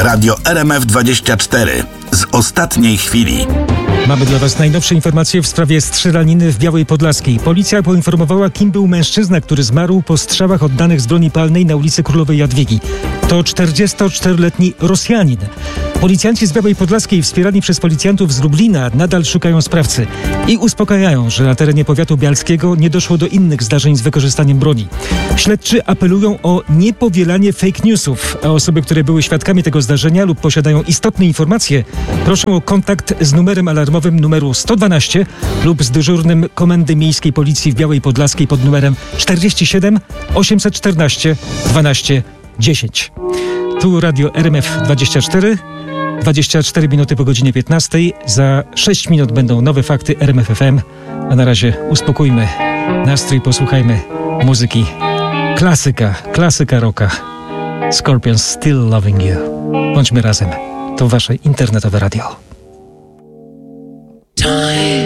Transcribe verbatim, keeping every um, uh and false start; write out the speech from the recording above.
Radio R M F dwadzieścia cztery z ostatniej chwili. Mamy dla Was najnowsze informacje w sprawie strzelaniny w Białej Podlaskiej. Policja poinformowała, kim był mężczyzna, który zmarł po strzałach oddanych z broni palnej na ulicy Królowej Jadwigi. To czterdziestoczteroletni Rosjanin. Policjanci z Białej Podlaskiej, wspierani przez policjantów z Lublina, nadal szukają sprawcy i uspokajają, że na terenie powiatu bialskiego nie doszło do innych zdarzeń z wykorzystaniem broni. Śledczy apelują o niepowielanie fake newsów, a osoby, które były świadkami tego zdarzenia lub posiadają istotne informacje, proszą o kontakt z numerem alarmowym numeru sto dwanaście lub z dyżurnym Komendy Miejskiej Policji w Białej Podlaskiej pod numerem czterdzieści siedem osiemset czternaście dwanaście dziesięć. Tu Radio R M F dwadzieścia cztery, dwadzieścia cztery minuty po godzinie piętnastej. Za sześć minut będą nowe fakty R M F F M, a na razie uspokójmy nastrój, posłuchajmy muzyki. Klasyka, klasyka rocka. Scorpions, Still Loving You. Bądźmy razem. To wasze internetowe radio. Time.